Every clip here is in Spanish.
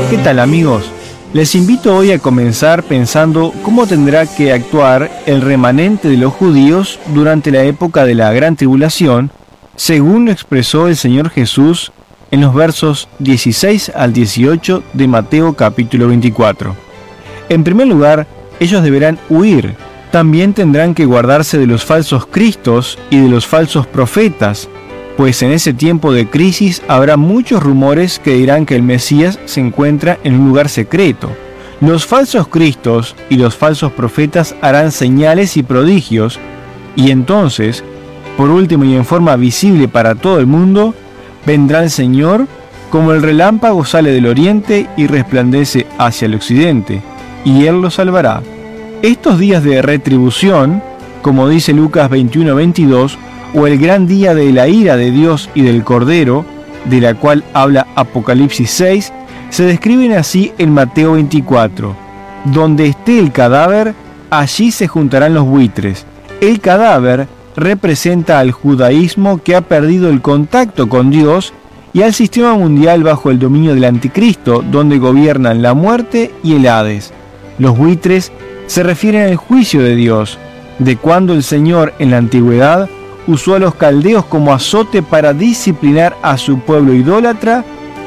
¿Qué tal, amigos? Les invito hoy a comenzar pensando cómo tendrá que actuar el remanente de los judíos durante la época de la Gran Tribulación, según lo expresó el Señor Jesús en los versos 16 al 18 de Mateo capítulo 24. En primer lugar, ellos deberán huir. También tendrán que guardarse de los falsos cristos y de los falsos profetas, pues en ese tiempo de crisis habrá muchos rumores que dirán que el Mesías se encuentra en un lugar secreto. Los falsos cristos y los falsos profetas harán señales y prodigios, y entonces, por último y en forma visible para todo el mundo, vendrá el Señor como el relámpago sale del oriente y resplandece hacia el occidente, y Él los salvará. Estos días de retribución, como dice Lucas 21:22, o el gran día de la ira de Dios y del Cordero, de la cual habla Apocalipsis 6, se describen así en Mateo 24. Donde esté el cadáver, allí se juntarán los buitres. El cadáver representa al judaísmo que ha perdido el contacto con Dios y al sistema mundial bajo el dominio del anticristo, donde gobiernan la muerte y el Hades. Los buitres se refieren al juicio de Dios, de cuando el Señor en la antigüedad usó a los caldeos como azote para disciplinar a su pueblo idólatra.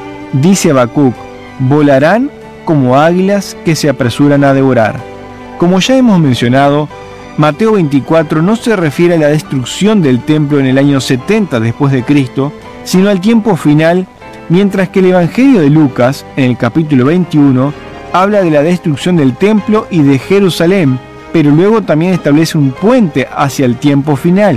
Dice Habacuc: volarán como águilas que se apresuran a devorar. Como ya hemos mencionado, Mateo 24 no se refiere a la destrucción del templo en el año 70 después de Cristo, sino al tiempo final, mientras que el Evangelio de Lucas, en el capítulo 21, habla de la destrucción del templo y de Jerusalén, pero luego también establece un puente hacia el tiempo final.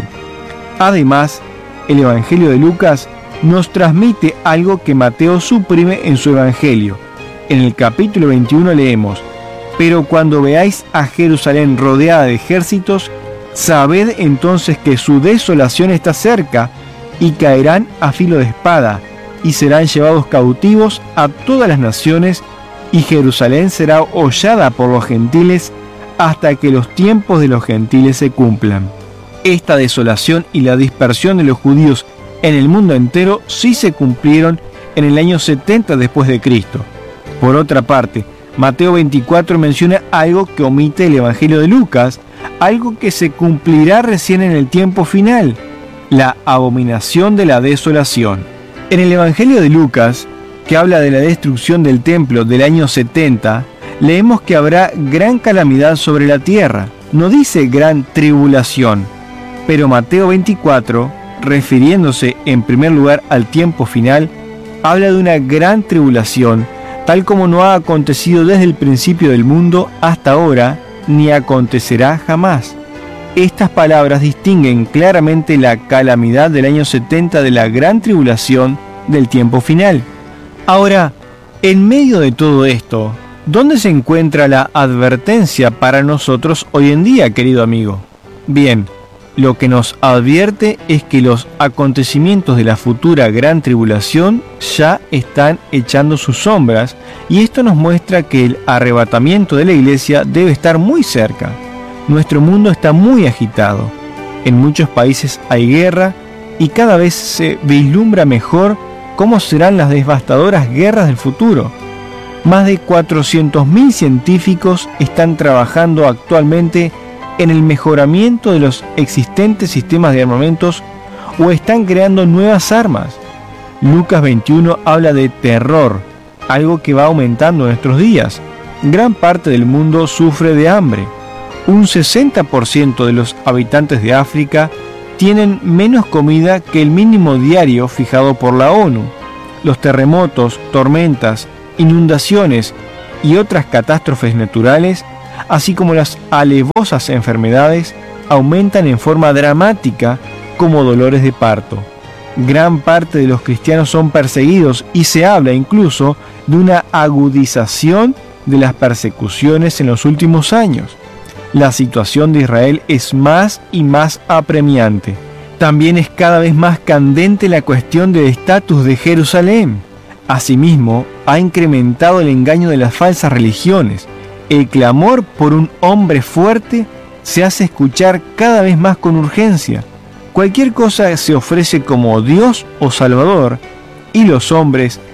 Además, el Evangelio de Lucas nos transmite algo que Mateo suprime en su Evangelio. En el capítulo 21 leemos: pero cuando veáis a Jerusalén rodeada de ejércitos, sabed entonces que su desolación está cerca, y caerán a filo de espada, y serán llevados cautivos a todas las naciones, y Jerusalén será hollada por los gentiles hasta que los tiempos de los gentiles se cumplan. Esta desolación y la dispersión de los judíos en el mundo entero sí se cumplieron en el año 70 después de Cristo. Por otra parte, Mateo 24 menciona algo que omite el Evangelio de Lucas, algo que se cumplirá recién en el tiempo final: la abominación de la desolación. En el Evangelio de Lucas, que habla de la destrucción del templo del año 70, leemos que habrá gran calamidad sobre la tierra. No dice gran tribulación. Pero Mateo 24, refiriéndose en primer lugar al tiempo final, habla de una gran tribulación, tal como no ha acontecido desde el principio del mundo hasta ahora, ni acontecerá jamás. Estas palabras distinguen claramente la calamidad del año 70 de la gran tribulación del tiempo final. Ahora, en medio de todo esto, ¿dónde se encuentra la advertencia para nosotros hoy en día, querido amigo? Bien, lo que nos advierte es que los acontecimientos de la futura gran tribulación ya están echando sus sombras, y esto nos muestra que el arrebatamiento de la iglesia debe estar muy cerca. Nuestro mundo está muy agitado. En muchos países hay guerra, y cada vez se vislumbra mejor cómo serán las devastadoras guerras del futuro. Más de 400.000 científicos están trabajando actualmente en el mejoramiento de los existentes sistemas de armamentos o están creando nuevas armas. Lucas 21 habla de terror, algo que va aumentando en nuestros días. Gran parte del mundo sufre de hambre. Un 60% de los habitantes de África tienen menos comida que el mínimo diario fijado por la ONU. Los terremotos, tormentas, inundaciones y otras catástrofes naturales, así como las alevosas enfermedades, aumentan en forma dramática como dolores de parto. Gran parte de los cristianos son perseguidos y se habla incluso de una agudización de las persecuciones en los últimos años. La situación de Israel es más y más apremiante. También es cada vez más candente la cuestión del estatus de Jerusalén. Asimismo, ha incrementado el engaño de las falsas religiones. El clamor por un hombre fuerte se hace escuchar cada vez más con urgencia. Cualquier cosa se ofrece como Dios o Salvador, y los hombres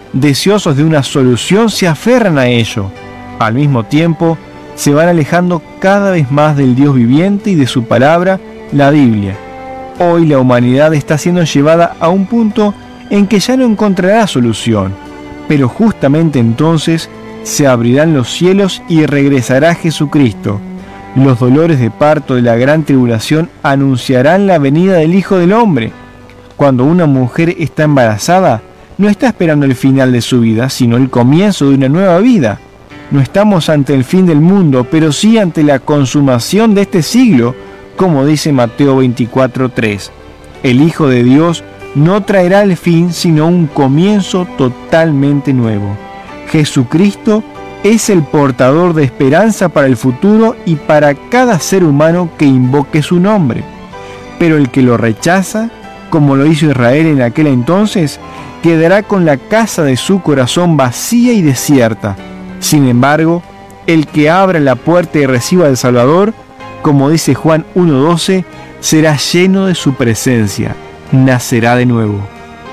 deseosos de una solución, se aferran a ello. Al mismo tiempo, se van alejando cada vez más del Dios viviente y de su palabra, la Biblia. Hoy la humanidad está siendo llevada a un punto en que ya no encontrará solución, pero justamente entonces se abrirán los cielos y regresará Jesucristo. Los dolores de parto de la gran tribulación anunciarán la venida del Hijo del Hombre. Cuando una mujer está embarazada, no está esperando el final de su vida, sino el comienzo de una nueva vida. No estamos ante el fin del mundo, pero sí ante la consumación de este siglo, como dice Mateo 24:3. El Hijo de Dios no traerá el fin, sino un comienzo totalmente nuevo. Jesucristo es el portador de esperanza para el futuro y para cada ser humano que invoque su nombre. Pero el que lo rechaza, como lo hizo Israel en aquel entonces, quedará con la casa de su corazón vacía y desierta. Sin embargo, el que abra la puerta y reciba al Salvador, como dice Juan 1:12, será lleno de su presencia, nacerá de nuevo.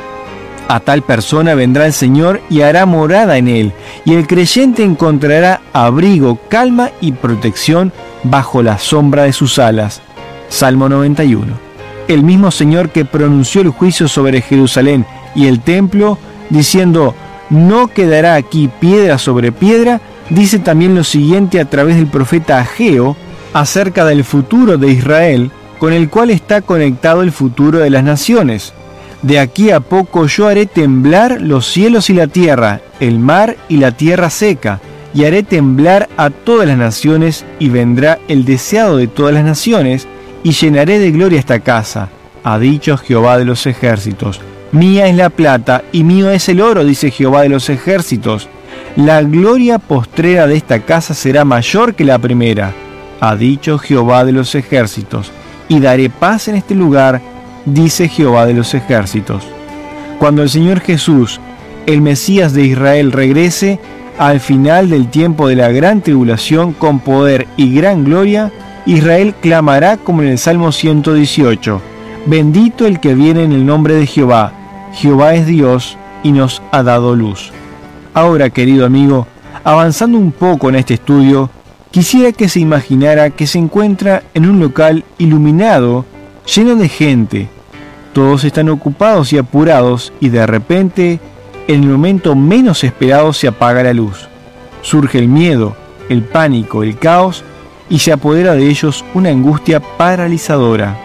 A tal persona vendrá el Señor y hará morada en él, y el creyente encontrará abrigo, calma y protección bajo la sombra de sus alas. Salmo 91. El mismo Señor que pronunció el juicio sobre Jerusalén y el templo, diciendo, no quedará aquí piedra sobre piedra, dice también lo siguiente a través del profeta Ageo acerca del futuro de Israel, con el cual está conectado el futuro de las naciones. De aquí a poco yo haré temblar los cielos y la tierra, el mar y la tierra seca, y haré temblar a todas las naciones, y vendrá el deseado de todas las naciones, y llenaré de gloria esta casa, ha dicho Jehová de los ejércitos. Mía es la plata, y mío es el oro, dice Jehová de los ejércitos. La gloria postrera de esta casa será mayor que la primera, ha dicho Jehová de los ejércitos. Y daré paz en este lugar, dice Jehová de los ejércitos. Cuando el Señor Jesús, el Mesías de Israel, regrese al final del tiempo de la gran tribulación con poder y gran gloria, Israel clamará como en el Salmo 118, bendito el que viene en el nombre de Jehová. Jehová es Dios y nos ha dado luz. Ahora, querido amigo, avanzando un poco en este estudio, quisiera que se imaginara que se encuentra en un local iluminado, lleno de gente. Todos están ocupados y apurados, y de repente, en el momento menos esperado, se apaga la luz. Surge el miedo, el pánico, el caos, y se apodera de ellos una angustia paralizadora.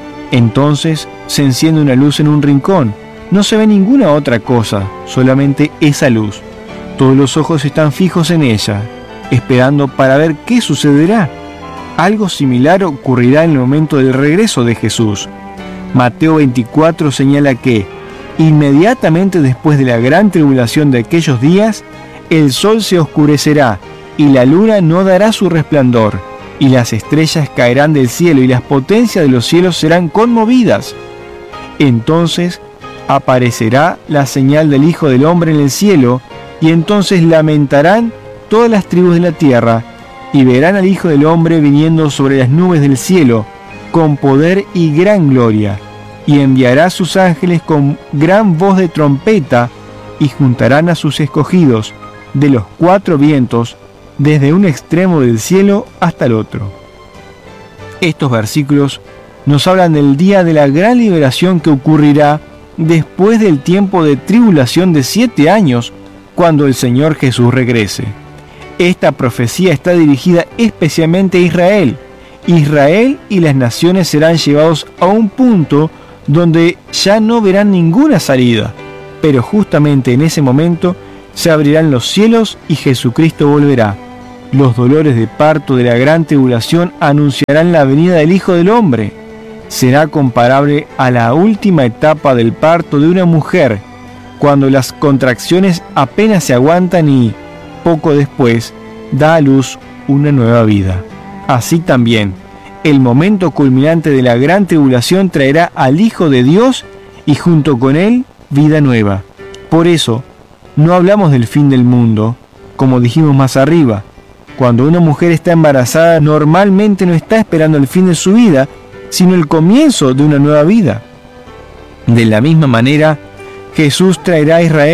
Entonces se enciende una luz en un rincón. No se ve ninguna otra cosa, solamente esa luz. Todos los ojos están fijos en ella, esperando para ver qué sucederá. Algo similar ocurrirá en el momento del regreso de Jesús. Mateo 24 señala que, inmediatamente después de la gran tribulación de aquellos días, el sol se oscurecerá, y la luna no dará su resplandor, y las estrellas caerán del cielo, y las potencias de los cielos serán conmovidas. Entonces aparecerá la señal del Hijo del Hombre en el cielo, y entonces lamentarán todas las tribus de la tierra, y verán al Hijo del Hombre viniendo sobre las nubes del cielo, con poder y gran gloria, y enviará a sus ángeles con gran voz de trompeta, y juntarán a sus escogidos de los cuatro vientos, desde un extremo del cielo hasta el otro. Estos versículos nos hablan del día de la gran liberación que ocurrirá después del tiempo de tribulación de 7 años, cuando el Señor Jesús regrese. Esta profecía está dirigida especialmente a Israel. Israel y las naciones serán llevados a un punto donde ya no verán ninguna salida, pero justamente en ese momento se abrirán los cielos y Jesucristo volverá. Los dolores de parto de la gran tribulación anunciarán la venida del Hijo del Hombre. Será comparable a la última etapa del parto de una mujer, cuando las contracciones apenas se aguantan y, poco después, da a luz una nueva vida. Así también, el momento culminante de la gran tribulación traerá al Hijo de Dios y junto con él vida nueva. Por eso, no hablamos del fin del mundo, como dijimos más arriba. Cuando una mujer está embarazada, normalmente no está esperando el fin de su vida, sino el comienzo de una nueva vida. De la misma manera, Jesús traerá a Israel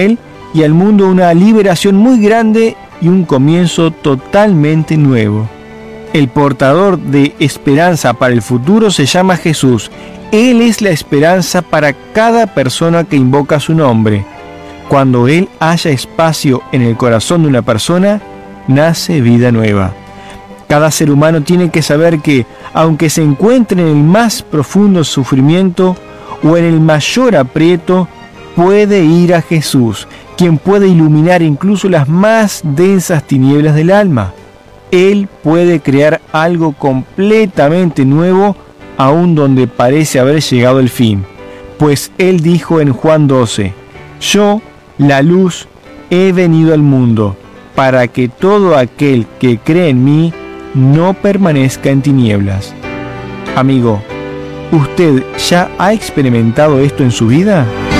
y al mundo una liberación muy grande y un comienzo totalmente nuevo. El portador de esperanza para el futuro se llama Jesús. Él es la esperanza para cada persona que invoca su nombre. Cuando Él haya espacio en el corazón de una persona, nace vida nueva. Cada ser humano tiene que saber que, aunque se encuentre en el más profundo sufrimiento o en el mayor aprieto, puede ir a Jesús, quien puede iluminar incluso las más densas tinieblas del alma. Él puede crear algo completamente nuevo, aun donde parece haber llegado el fin. Pues Él dijo en Juan 12, «Yo, la luz, he venido al mundo, para que todo aquel que cree en mí no permanezca en tinieblas». Amigo, ¿usted ya ha experimentado esto en su vida?